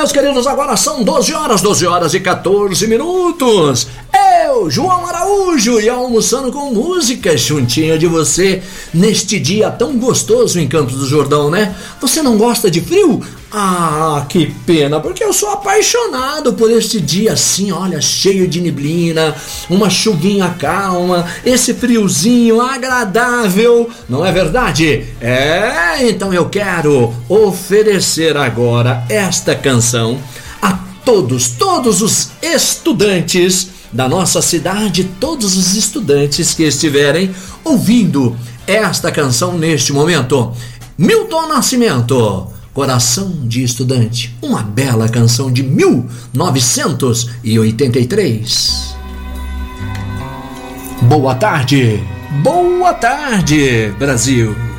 meus queridos, agora são 12 horas e 14 minutos. Eu, João Araújo, e almoçando com música juntinho de você neste dia tão gostoso em Campos do Jordão, né? Você não gosta de frio? Ah, que pena, porque eu sou apaixonado por este dia assim, olha, cheio de neblina, uma chuvinha calma, esse friozinho agradável, não é verdade? Então eu quero oferecer agora esta canção a todos os estudantes da nossa cidade, todos os estudantes que estiverem ouvindo esta canção neste momento. Milton Nascimento, Coração de Estudante, uma bela canção de 1983. Boa tarde, Brasil.